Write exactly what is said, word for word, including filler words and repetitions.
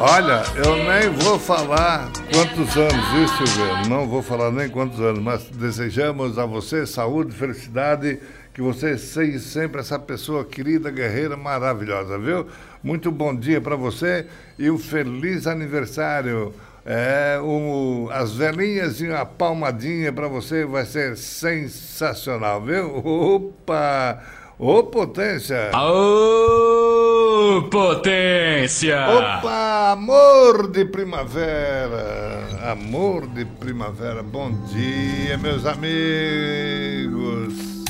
Olha, eu nem vou falar quantos anos, viu, Silvio? Não vou falar nem quantos anos, mas desejamos a você saúde, felicidade, que você seja sempre essa pessoa querida, guerreira, maravilhosa, viu? Muito bom dia para você e um feliz aniversário. É, um, as velhinhas e uma palmadinha para você vai ser sensacional, viu? Opa! Ô, potência! Ô, potência! Opa, amor de primavera! Amor de primavera, bom dia, meus amigos!